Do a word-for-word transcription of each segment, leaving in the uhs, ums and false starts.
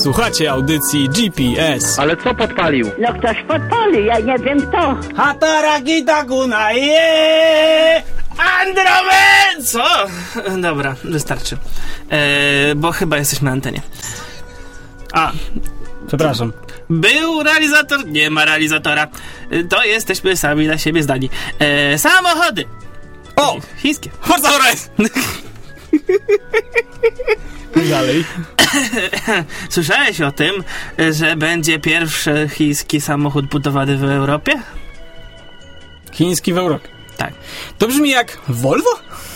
Słuchacie audycji G P S. Ale co podpalił? No ktoś podpalił, ja nie wiem kto. Hataragita gunaje Andromen! Co? Dobra, wystarczy. Eee, bo chyba jesteśmy na antenie. A, Przepraszam. był realizator, nie ma realizatora. E, To jesteśmy sami na siebie zdani. E, samochody! O! Chińskie. Forza Horizon! Dalej. Słyszałeś o tym, że będzie pierwszy chiński samochód budowany w Europie? Chiński w Europie. Tak. To brzmi jak Volvo?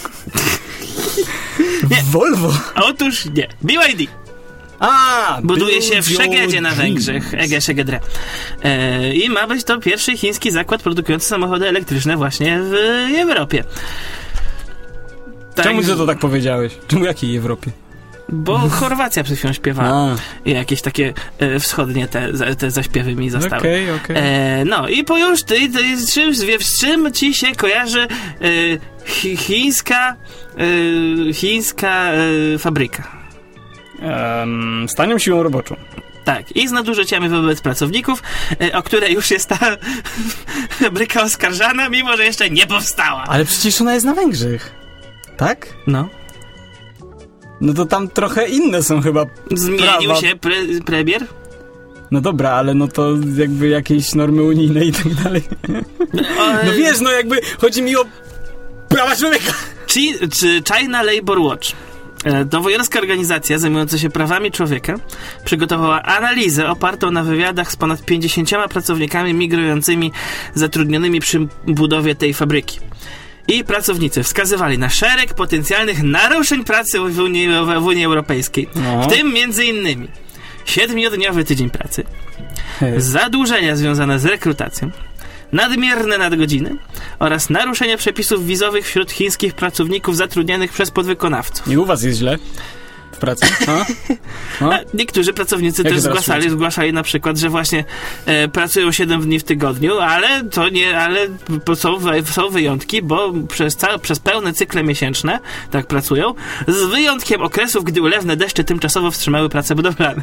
Nie. Volvo? Otóż nie. B Y D. A, Buduje się w Szegedzie na Building. Węgrzech. Ege Szegedre. E, I ma być to pierwszy chiński zakład produkujący samochody elektryczne właśnie w Europie. Tak, Czemu ty to tak powiedziałeś? Czemu jakiej Europie? Bo Chorwacja przed chwilą śpiewała. A. I jakieś takie e, wschodnie te, za- te zaśpiewy mi zostały. Okej, okej. E, no i po już ty, ty z, czym, z czym ci się kojarzy e, chi, chińska e, chińska e, fabryka? Um, z tanią siłą roboczą. Tak, i z nadużyciami wobec pracowników, e, o które już jest ta fabryka oskarżana, mimo że jeszcze nie powstała. Ale przecież ona jest na Węgrzech. Tak? No. No to tam trochę inne są chyba Zmienił prawa. się pre, premier? No dobra, ale no to jakby jakieś normy unijne i tak dalej. O, No wiesz, no jakby chodzi mi o prawa człowieka. Chi, czy China Labour Watch, e, nowojorska organizacja zajmująca się prawami człowieka, przygotowała analizę opartą na wywiadach z ponad pięćdziesięcioma pracownikami migrującymi zatrudnionymi przy budowie tej fabryki. I pracownicy wskazywali na szereg potencjalnych naruszeń pracy w Unii, w Unii Europejskiej, No. w tym między innymi siedmiodniowy tydzień pracy, zadłużenia związane z rekrutacją, nadmierne nadgodziny oraz naruszenia przepisów wizowych wśród chińskich pracowników zatrudnianych przez podwykonawców. Nie u was jest źle w pracy? A? No? A niektórzy pracownicy Jakie też teraz zgłaszali, szukacie? zgłaszali na przykład, że właśnie e, pracują siedem dni w tygodniu, ale to nie, ale po- są, wy- są wyjątki, bo przez, ca- przez pełne cykle miesięczne tak pracują, z wyjątkiem okresów, gdy ulewne deszcze tymczasowo wstrzymały pracę budowlane.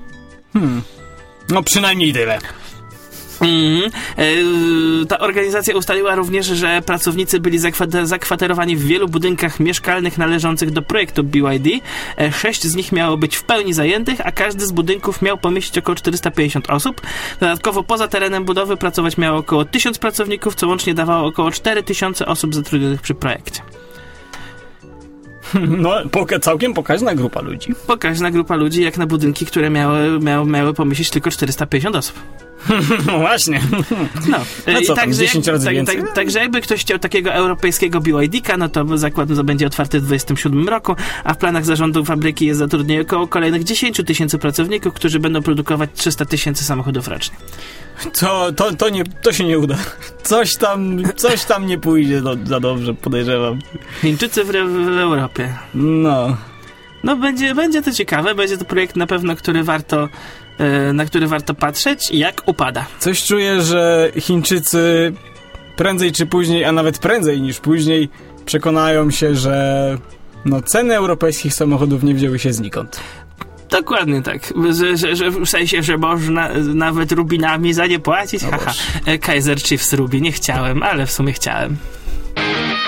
No przynajmniej tyle. Mhm. E, ta organizacja ustaliła również, że pracownicy byli zakwa- zakwaterowani w wielu budynkach mieszkalnych należących do projektu B Y D. E, sześć z nich miało być w pełni zajętych, a każdy z budynków miał pomieścić około czterysta pięćdziesiąt osób. Dodatkowo poza terenem budowy pracować miało około tysiąc pracowników, co łącznie dawało około cztery tysiące osób zatrudnionych przy projekcie. No, poka- całkiem pokaźna grupa ludzi. Pokaźna grupa ludzi jak na budynki, które miały, miały, miały pomieścić tylko czterysta pięćdziesiąt osób. No właśnie. No, No i co tam, także dziesięć razy tak, więcej? tak, Także jakby ktoś chciał takiego europejskiego B Y D-ka, no to zakład no, będzie otwarty w dwudziestym siódmym roku, a w planach zarządu fabryki jest zatrudnienie około kolejnych dziesięć tysięcy pracowników, którzy będą produkować trzysta tysięcy samochodów rocznie. To, to, to, nie, to się nie uda. Coś tam, coś tam nie pójdzie do, za dobrze, podejrzewam. Chińczycy w, w Europie. No. No będzie, będzie to ciekawe, będzie to projekt na pewno, który warto, e, na który warto patrzeć i jak upada. Coś czuję, że Chińczycy prędzej czy później, a nawet prędzej niż później przekonają się, że no, ceny europejskich samochodów nie wzięły się znikąd. Dokładnie tak, że, że, że w sensie, że można nawet rubinami za nie płacić, No haha. E, Kaiser Chiefs Ruby, nie chciałem, ale w sumie chciałem.